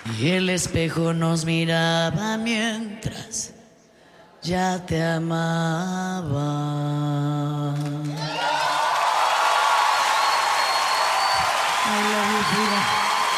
Y el espejo nos miraba mientras ya te amaba. I love you, Frida.